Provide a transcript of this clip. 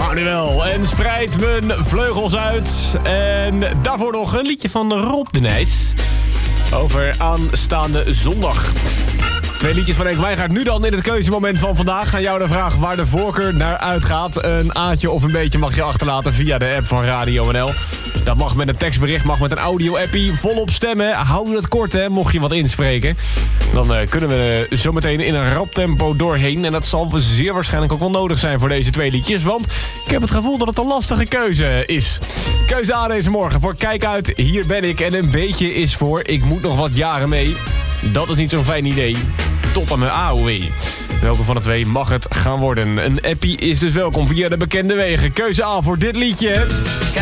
Manuel en spreid mijn vleugels uit. En daarvoor nog een liedje van Rob de Nijs over aanstaande zondag. 2 liedjes van Henk Wijngaard. Nu dan in het keuzemoment van vandaag. Aan jou de vraag waar de voorkeur naar uitgaat. Een aatje of een beetje mag je achterlaten via de app van Radio NL. Dat mag met een tekstbericht, mag met een audio-appie. Volop stemmen. Hou het kort, hè, mocht je wat inspreken. Dan kunnen we zometeen in een rap tempo doorheen. En dat zal zeer waarschijnlijk ook wel nodig zijn voor deze 2 liedjes. Want ik heb het gevoel dat het een lastige keuze is. Keuze A deze morgen voor Kijk uit, hier ben ik. En een beetje is voor ik moet nog wat jaren mee. Dat is niet zo'n fijn idee. Tot aan mijn AOW. Welke van de 2 mag het gaan worden? Een appie is dus welkom via de bekende wegen. Keuze A voor dit liedje.